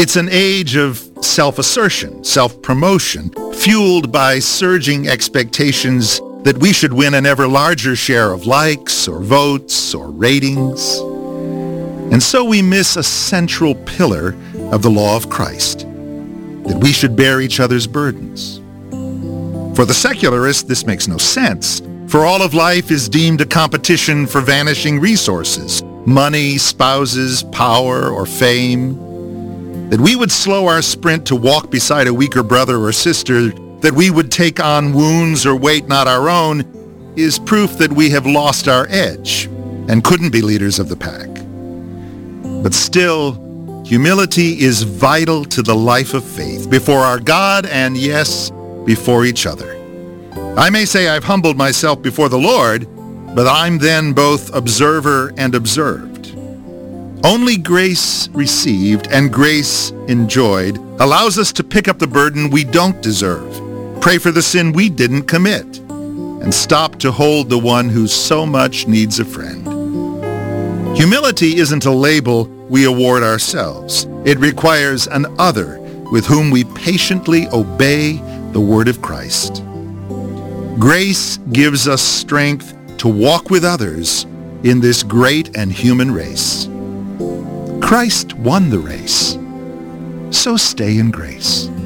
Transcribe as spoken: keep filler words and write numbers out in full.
It's an age of self-assertion, self-promotion, fueled by surging expectations that we should win an ever larger share of likes or votes or ratings. And so we miss a central pillar of the law of Christ, that we should bear each other's burdens. For the secularist, this makes no sense, for all of life is deemed a competition for vanishing resources, money, spouses, power, or fame. That we would slow our sprint to walk beside a weaker brother or sister, that we would take on wounds or weight not our own, is proof that we have lost our edge and couldn't be leaders of the pack. But still, humility is vital to the life of faith, before our God and, yes, before each other. I may say I've humbled myself before the Lord, but I'm then both observer and observed. Only grace received and grace enjoyed allows us to pick up the burden we don't deserve, pray for the sin we didn't commit, and stop to hold the one who so much needs a friend. Humility isn't a label we award ourselves. It requires an other with whom we patiently obey the word of Christ. Grace gives us strength to walk with others in this great and human race. Christ won the race, so stay in grace.